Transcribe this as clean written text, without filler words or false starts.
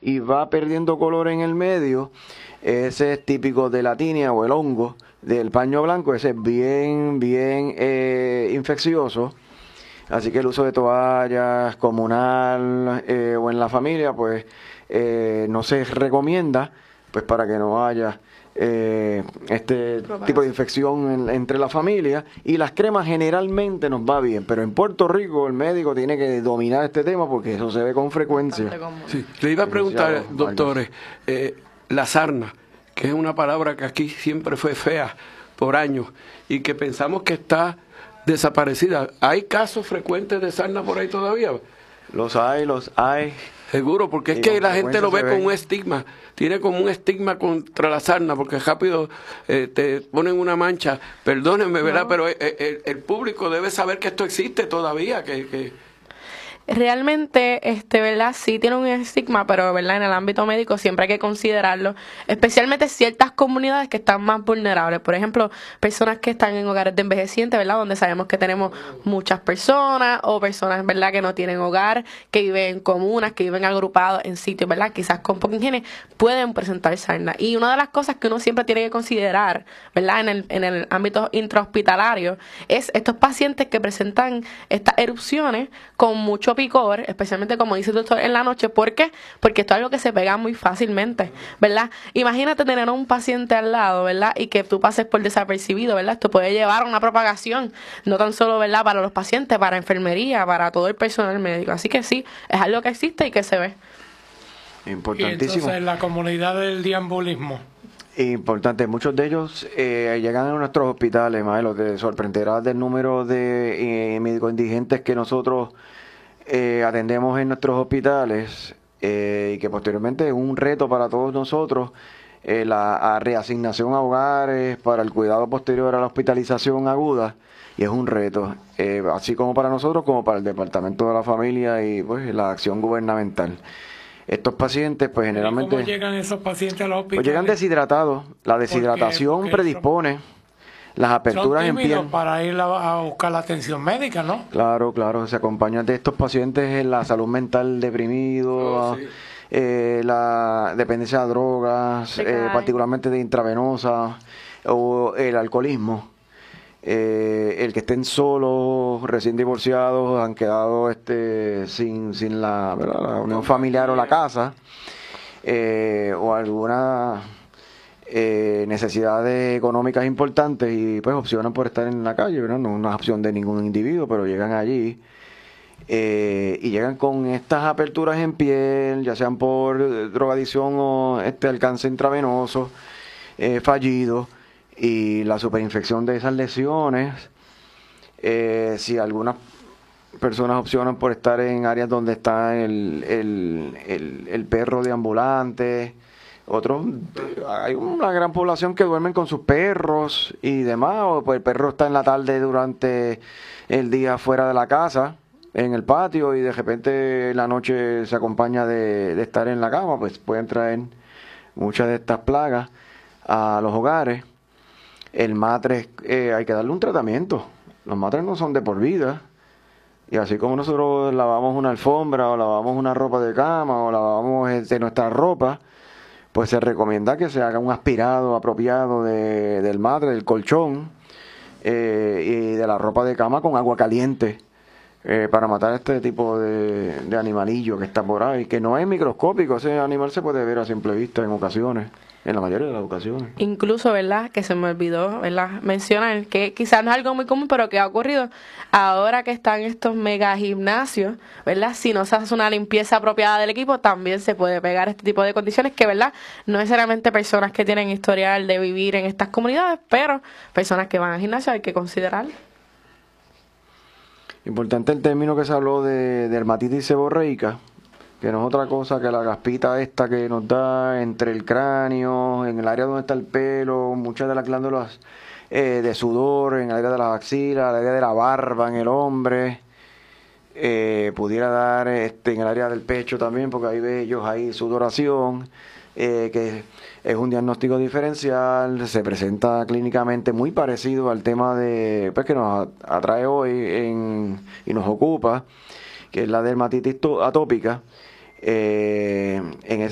y va perdiendo color en el medio, ese es típico de la tinea o el hongo del paño blanco, ese es bien infeccioso. Así que el uso de toallas comunal o en la familia, pues no se recomienda, pues para que no haya este tipo de infección entre la familia. Y las cremas generalmente nos va bien, pero en Puerto Rico el médico tiene que dominar este tema porque eso se ve con frecuencia. Sí. Le iba a preguntar, doctores, la sarna, que es una palabra que aquí siempre fue fea por años y que pensamos que está desaparecida. ¿Hay casos frecuentes de sarna por ahí todavía? Los hay. Seguro, porque es que la gente lo ve con un estigma. Tiene como un estigma contra la sarna, porque rápido te ponen una mancha. Perdónenme, ¿verdad? Pero el público debe saber que esto existe todavía, Realmente, ¿verdad? Sí tiene un estigma, pero, ¿verdad? En el ámbito médico siempre hay que considerarlo, especialmente ciertas comunidades que están más vulnerables. Por ejemplo, personas que están en hogares de envejecientes, ¿verdad? Donde sabemos que tenemos muchas personas o personas, ¿verdad? Que no tienen hogar, que viven en comunas, que viven agrupados en sitios, ¿verdad? Quizás con poca higiene, pueden presentar sarna. Y una de las cosas que uno siempre tiene que considerar, ¿verdad? En el ámbito intrahospitalario, es estos pacientes que presentan estas erupciones con mucho picor, especialmente como dice el doctor en la noche. ¿Por qué? Porque esto es algo que se pega muy fácilmente, ¿verdad? Imagínate tener a un paciente al lado, ¿verdad? Y que tú pases por desapercibido, ¿verdad? Esto puede llevar a una propagación, no tan solo, ¿verdad? Para los pacientes, para enfermería, para todo el personal médico. Así que sí, es algo que existe y que se ve. Importantísimo. Y entonces la comunidad del deambulismo. Importante, muchos de ellos llegan a nuestros hospitales, Maelo, te sorprenderás del número de médicos indigentes que nosotros atendemos en nuestros hospitales y que posteriormente es un reto para todos nosotros la reasignación a hogares para el cuidado posterior a la hospitalización aguda, y es un reto, así como para nosotros como para el Departamento de la Familia y pues la acción gubernamental. Estos pacientes pues generalmente... ¿Cómo llegan esos pacientes a los hospitales? Pues llegan deshidratados, la deshidratación porque predispone... Las aperturas en piel para ir a buscar la atención médica, ¿no? Claro, se acompañan de estos pacientes en la salud mental deprimido, sí. La dependencia de drogas, particularmente de intravenosa, o el alcoholismo. El que estén solos, recién divorciados, han quedado sin la unión familiar o la casa, o alguna... necesidades económicas importantes y pues opcionan por estar en la calle, ¿verdad? No es una opción de ningún individuo, pero llegan allí y llegan con estas aperturas en piel, ya sean por drogadicción o alcance intravenoso fallido, y la superinfección de esas lesiones. Si algunas personas opcionan por estar en áreas donde está el perro deambulante, otros, hay una gran población que duermen con sus perros y demás, o pues el perro está en la tarde durante el día fuera de la casa, en el patio, y de repente en la noche se acompaña de estar en la cama, pues pueden traer muchas de estas plagas a los hogares. El matre, hay que darle un tratamiento. Los matres no son de por vida. Y así como nosotros lavamos una alfombra o lavamos una ropa de cama o lavamos nuestra ropa, pues se recomienda que se haga un aspirado apropiado del matre, del colchón y de la ropa de cama con agua caliente para matar este tipo de animalillo que está por ahí, que no es microscópico. Ese animal se puede ver a simple vista en ocasiones, en la mayoría de las ocasiones. Incluso, ¿verdad? Que se me olvidó, ¿verdad? Mencionar que quizás no es algo muy común, pero que ha ocurrido ahora que están estos mega gimnasios, ¿verdad? Si no se hace una limpieza apropiada del equipo, también se puede pegar este tipo de condiciones que, ¿verdad? No necesariamente personas que tienen historial de vivir en estas comunidades, pero personas que van al gimnasio hay que considerar. Importante el término que se habló de dermatitis seborreica, que no es otra cosa que la gaspita esta que nos da entre el cráneo, en el área donde está el pelo, muchas de las glándulas de sudor, en el área de las axilas, el área de la barba en el hombre, pudiera dar en el área del pecho también, porque hay vellos, hay sudoración, que es un diagnóstico diferencial, se presenta clínicamente muy parecido al tema de pues que nos atrae hoy y nos ocupa, que es la dermatitis atópica. En ese